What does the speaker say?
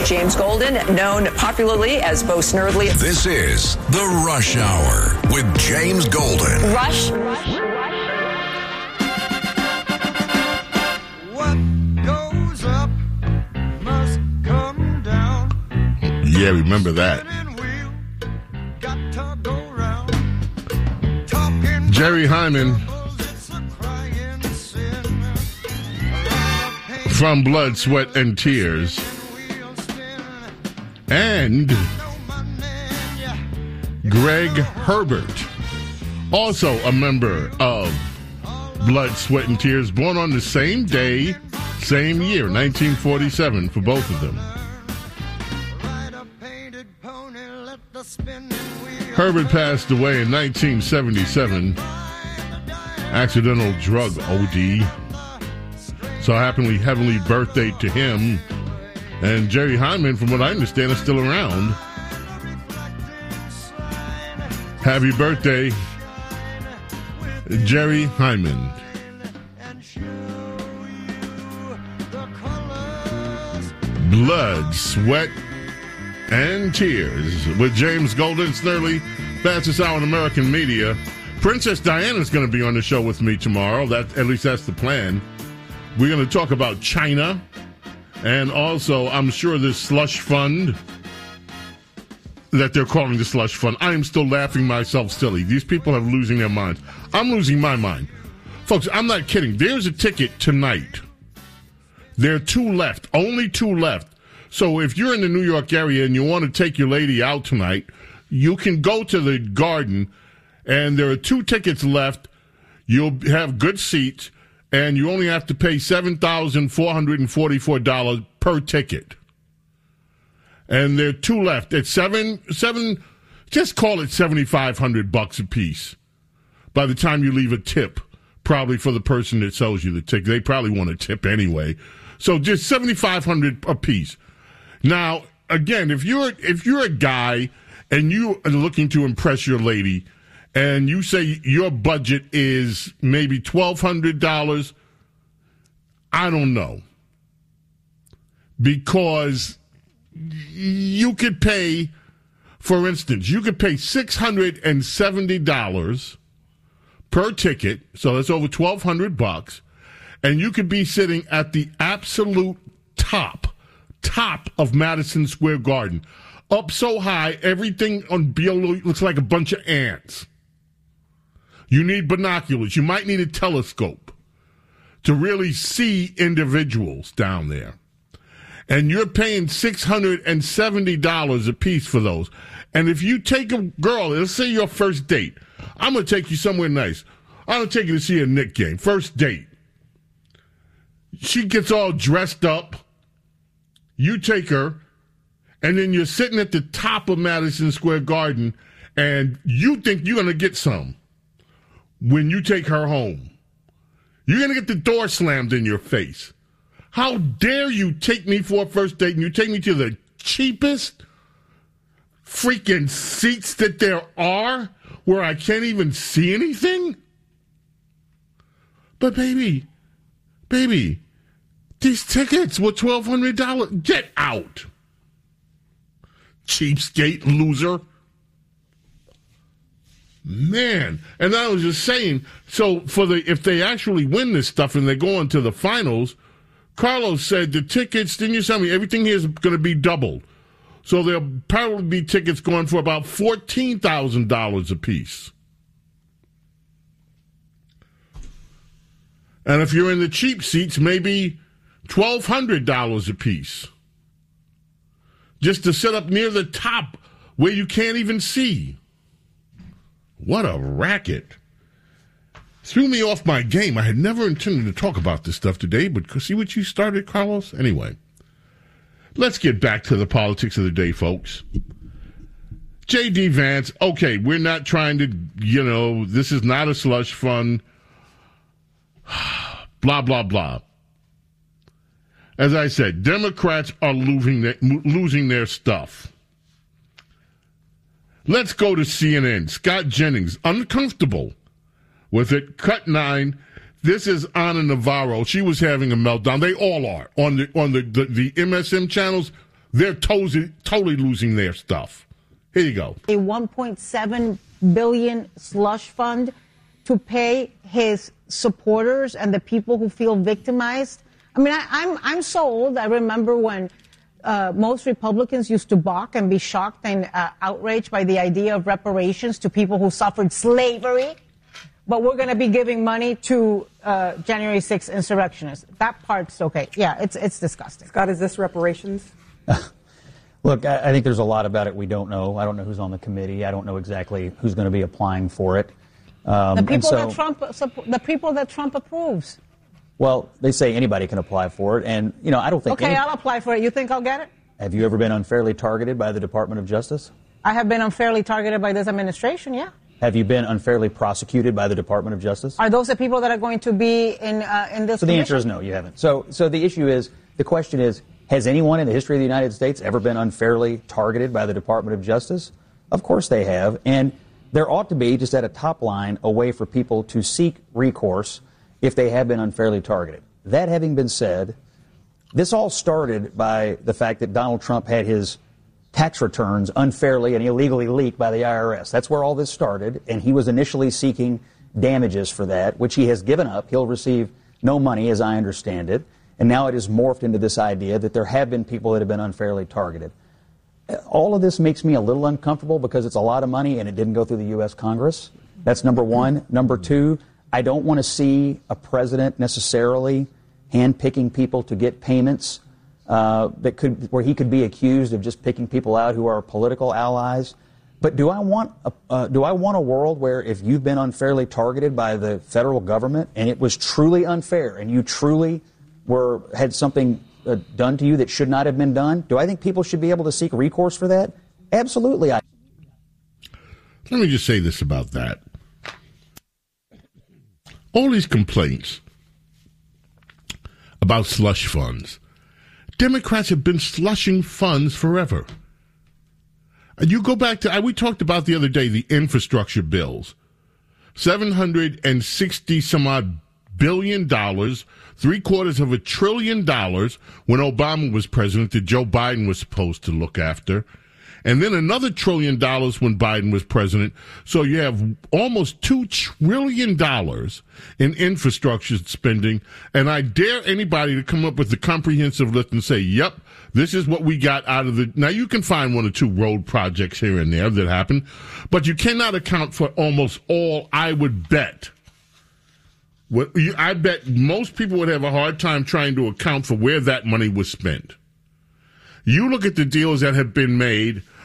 James Golden, known popularly as Bo Snerdley. This is The Rush Hour with James Golden. Rush. What goes up must come down. Yeah, remember that. Jerry Hyman from Blood, Sweat, and Tears. And Greg Herbert, also a member of Blood, Sweat, and Tears, born on the same day, same year, 1947, for both of them. Herbert passed away in 1977. Accidental drug OD. So heavenly birthday to him. And Jerry Hyman, from what I understand, is still around. Happy birthday, Jerry Hyman. Blood, Sweat, and Tears with James Golden, Snerdley, fastest hour in American media. Princess Diana's going to be on the show with me tomorrow. At least that's the plan. We're going to talk about China, and also, I'm sure this slush fund that they're calling the slush fund. I am still laughing myself silly. These people are losing their minds. I'm losing my mind. Folks, I'm not kidding. There's a ticket tonight. There are two left, only two left. So if you're in the New York area and you want to take your lady out tonight, you can go to the Garden, and there are two tickets left. You'll have good seats, and you only have to pay $7,444 per ticket. And there are two left. It's seven. Just call it $7,500 a piece. By the time you leave a tip, probably for the person that sells you the ticket, they probably want a tip anyway. So just $7,500 a piece. Now, again, if you're a guy and you are looking to impress your lady, and you say your budget is maybe $1,200, I don't know. Because you could pay, for instance, you could pay $670 per ticket, so that's over $1,200, and you could be sitting at the absolute top of Madison Square Garden. Up so high, everything on below looks like a bunch of ants. You need binoculars. You might need a telescope to really see individuals down there. And you're paying $670 a piece for those. And if you take a girl, let's say your first date, I'm going to take you somewhere nice. I'm going to take you to see a Knicks game. First date. She gets all dressed up. You take her, and then you're sitting at the top of Madison Square Garden, and you think you're going to get some when you take her home. You're going to get the door slammed in your face. How dare you take me for a first date and you take me to the cheapest freaking seats that there are where I can't even see anything? But baby, these tickets were $1,200. Get out. Cheapskate loser. Man. And I was just saying, so if they actually win this stuff and they go into the finals, Carlos said the tickets, didn't you tell me, everything here is going to be doubled. So there'll probably be tickets going for about $14,000 a piece. And if you're in the cheap seats, maybe $1,200 a piece. Just to sit up near the top where you can't even see. What a racket. Threw me off my game. I had never intended to talk about this stuff today, but see what you started, Carlos? Anyway, let's get back to the politics of the day, folks. J.D. Vance, okay, we're not trying to, this is not a slush fund. Blah, blah, blah. As I said, Democrats are losing their stuff. Let's go to CNN. Scott Jennings, uncomfortable with it. Cut 9. This is Ana Navarro. She was having a meltdown. They all are. On the MSM channels, they're totally losing their stuff. Here you go. A $1.7 billion slush fund to pay his supporters and the people who feel victimized. I mean, I'm so old. I remember when most Republicans used to balk and be shocked and outraged by the idea of reparations to people who suffered slavery. But we're going to be giving money to January 6th insurrectionists. That part's okay. Yeah, it's disgusting. Scott, is this reparations? Look, I think there's a lot about it we don't know. I don't know who's on the committee. I don't know exactly who's going to be applying for it. The people that Trump approves. Well, they say anybody can apply for it, and I don't think. Okay, I'll apply for it. You think I'll get it? Have you ever been unfairly targeted by the Department of Justice? I have been unfairly targeted by this administration. Yeah. Have you been unfairly prosecuted by the Department of Justice? Are those the people that are going to be in this? So the answer is no, you haven't. So the issue is, the question is, has anyone in the history of the United States ever been unfairly targeted by the Department of Justice? Of course they have, and there ought to be, just at a top line, a way for people to seek recourse if they have been unfairly targeted. That having been said, this all started by the fact that Donald Trump had his tax returns unfairly and illegally leaked by the IRS. That's where all this started, and he was initially seeking damages for that, which he has given up. He'll receive no money, as I understand it, and now it has morphed into this idea that there have been people that have been unfairly targeted. All of this makes me a little uncomfortable because it's a lot of money and it didn't go through the U.S. Congress. That's number one. Number two, I don't want to see a president necessarily handpicking people to get payments where he could be accused of just picking people out who are political allies. But do I want a world where if you've been unfairly targeted by the federal government and it was truly unfair and you truly had something done to you that should not have been done, do I think people should be able to seek recourse for that? Absolutely. Let me just say this about that. All these complaints about slush funds, Democrats have been slushing funds forever. And you go back to, we talked about the other day, the infrastructure bills. $760 some odd billion, $750 billion when Obama was president that Joe Biden was supposed to look after. And then another $1 trillion when Biden was president. So you have almost $2 trillion in infrastructure spending. And I dare anybody to come up with a comprehensive list and say, yep, this is what we got out of the... Now, you can find one or two road projects here and there that happen, but you cannot account for almost all, I would bet. I bet most people would have a hard time trying to account for where that money was spent. You look at the deals that have been made